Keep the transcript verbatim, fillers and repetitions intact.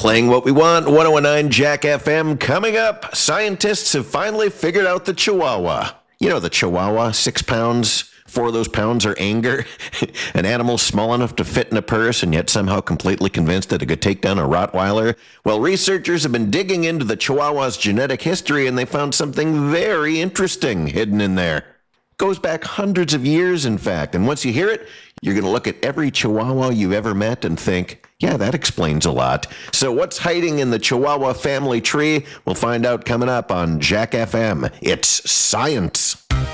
Playing what we want, one oh nine Jack F M. Coming up, scientists have finally figured out the Chihuahua. You know the Chihuahua, six pounds, four of those pounds are anger. An animal small enough to fit in a purse and yet somehow completely convinced that it could take down a Rottweiler. Well, researchers have been digging into the Chihuahua's genetic history and they found something very interesting hidden in there. Goes back hundreds of years, in fact. And once you hear it, you're going to look at every Chihuahua you've ever met and think, yeah, that explains a lot. So what's hiding in the Chihuahua family tree? We'll find out coming up on Jack F M. It's science.